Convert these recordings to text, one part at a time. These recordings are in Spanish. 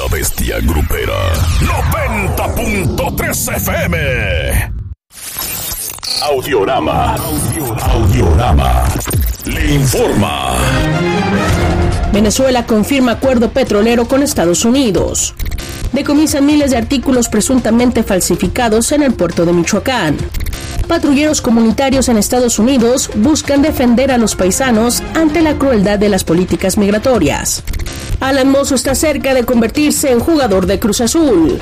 Bestia Grupera 90.3 FM. Audiorama le informa. Venezuela confirma acuerdo petrolero con Estados Unidos. Decomisan miles de artículos presuntamente falsificados en el puerto de Michoacán. Patrulleros comunitarios en Estados Unidos buscan defender a los paisanos ante la crueldad de las políticas migratorias. Alan Mozo está cerca de convertirse en jugador de Cruz Azul.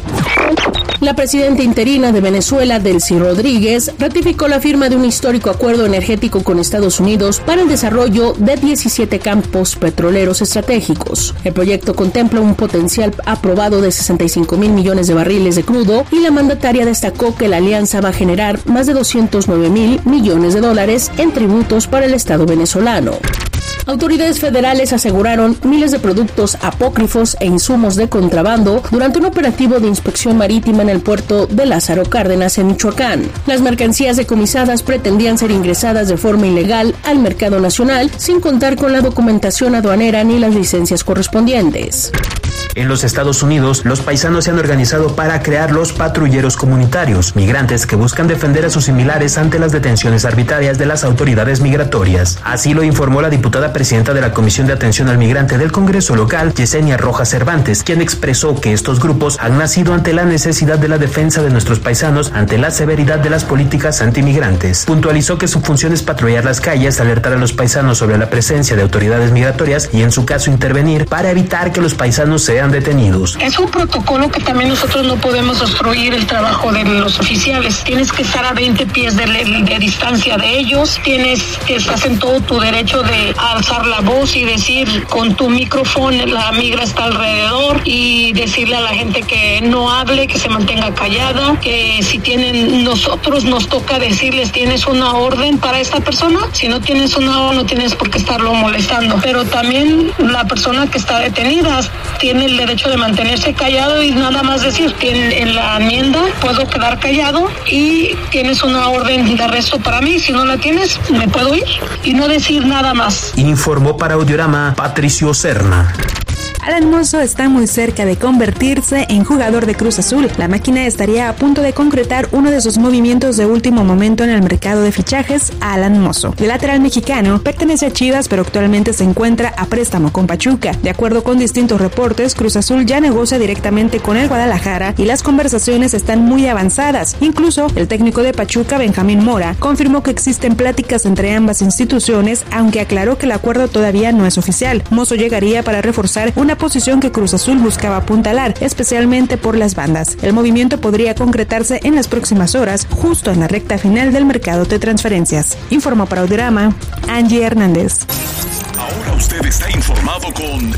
La presidenta interina de Venezuela, Delcy Rodríguez, ratificó la firma de un histórico acuerdo energético con Estados Unidos para el desarrollo de 17 campos petroleros estratégicos. El proyecto contempla un potencial aprobado de 65,000 millones de barriles de crudo y la mandataria destacó que la alianza va a generar más de 209,000 millones de dólares en tributos para el Estado venezolano. Autoridades federales aseguraron miles de productos apócrifos e insumos de contrabando durante un operativo de inspección marítima en el puerto de Lázaro Cárdenas en Michoacán. Las mercancías decomisadas pretendían ser ingresadas de forma ilegal al mercado nacional sin contar con la documentación aduanera ni las licencias correspondientes. En los Estados Unidos, los paisanos se han organizado para crear los patrulleros comunitarios, migrantes que buscan defender a sus similares ante las detenciones arbitrarias de las autoridades migratorias. Así lo informó la diputada presidenta de la Comisión de Atención al Migrante del Congreso local, Yesenia Rojas Cervantes, quien expresó que estos grupos han nacido ante la necesidad de la defensa de nuestros paisanos ante la severidad de las políticas antimigrantes. Puntualizó que su función es patrullar las calles, alertar a los paisanos sobre la presencia de autoridades migratorias y en su caso intervenir para evitar que los paisanos sean detenidos. Es un protocolo que también nosotros no podemos obstruir el trabajo de los oficiales. Tienes que estar a 20 pies de distancia de ellos, estás en todo tu derecho de alzar la voz y decir con tu micrófono la migra está alrededor y decirle a la gente que no hable, que se mantenga callada, que si nosotros nos toca decirles tienes una orden para esta persona, si no tienes una orden no tienes por qué estarlo molestando, pero también la persona que está detenida tiene el derecho de mantenerse callado y nada más decir que en la enmienda puedo quedar callado y tienes una orden de arresto para mí, si no la tienes me puedo ir y no decir nada más. Informó para Audiorama Patricio Serna. Alan Mozo está muy cerca de convertirse en jugador de Cruz Azul. La máquina estaría a punto de concretar uno de sus movimientos de último momento en el mercado de fichajes. Alan Mozo, el lateral mexicano, pertenece a Chivas, pero actualmente se encuentra a préstamo con Pachuca. De acuerdo con distintos reportes, Cruz Azul ya negocia directamente con el Guadalajara y las conversaciones están muy avanzadas. Incluso el técnico de Pachuca, Benjamín Mora, confirmó que existen pláticas entre ambas instituciones, aunque aclaró que el acuerdo todavía no es oficial. Mozo llegaría para reforzar una posición que Cruz Azul buscaba apuntalar, especialmente por las bandas. El movimiento podría concretarse en las próximas horas, justo en la recta final del mercado de transferencias. Informó para Audiorama, Angie Hernández. Ahora usted está informado con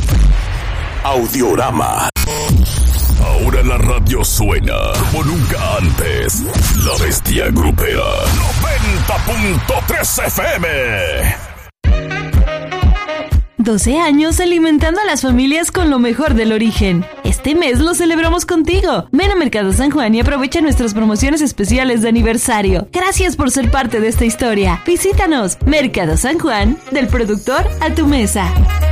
Audiorama. Ahora la radio suena como nunca antes. La Bestia Grupera 90.3 FM. 12 años alimentando a las familias con lo mejor del origen. Este mes lo celebramos contigo. Ven a Mercado San Juan y aprovecha nuestras promociones especiales de aniversario. Gracias por ser parte de esta historia. Visítanos. Mercado San Juan, del productor a tu mesa.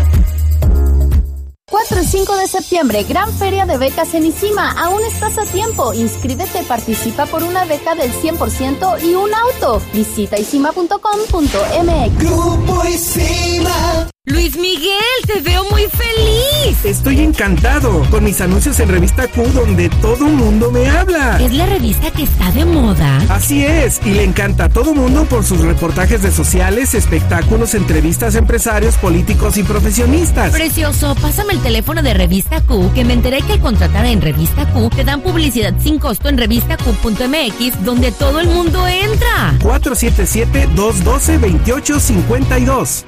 4 y 5 de septiembre, gran feria de becas en ICIMA. Aún estás a tiempo. Inscríbete, participa por una beca del 100% y un auto. Visita isima.com.mx. Grupo ICIMA. Luis Miguel, te veo muy feliz. Estoy encantado con mis anuncios en Revista Q, donde todo mundo me habla. ¿Es la revista que está de moda? Así es, y le encanta a todo mundo por sus reportajes de sociales, espectáculos, entrevistas a empresarios, políticos y profesionistas. Precioso, pásame el teléfono de Revista Q, que me enteré que al contratar en Revista Q te dan publicidad sin costo en revistaq.mx, donde todo el mundo entra. 477-212-2852.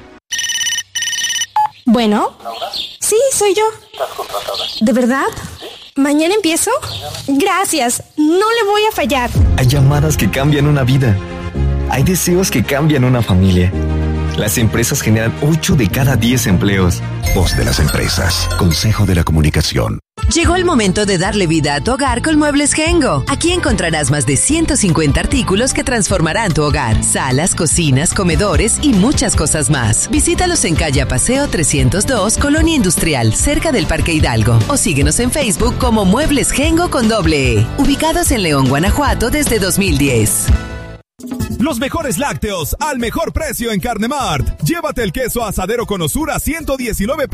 Bueno, sí, soy yo. ¿Estás contratada? ¿De verdad? ¿Mañana empiezo? Gracias, no le voy a fallar. Hay llamadas que cambian una vida. Hay deseos que cambian una familia. Las empresas generan 8 de cada 10 empleos. Voz de las empresas. Consejo de la Comunicación. Llegó el momento de darle vida a tu hogar con Muebles Gengo. Aquí encontrarás más de 150 artículos que transformarán tu hogar. Salas, cocinas, comedores y muchas cosas más. Visítalos en calle Paseo 302, Colonia Industrial, cerca del Parque Hidalgo. O síguenos en Facebook como Muebles Gengo con doble E. Ubicados en León, Guanajuato desde 2010. Los mejores lácteos al mejor precio en Carnemart. Llévate el queso asadero con Osura 119